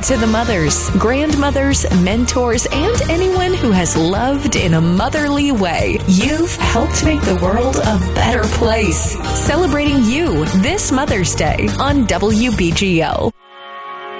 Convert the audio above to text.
To the mothers, grandmothers, mentors, and anyone who has loved in a motherly way, you've helped make the world a better place. Celebrating you this Mother's Day on WBGL.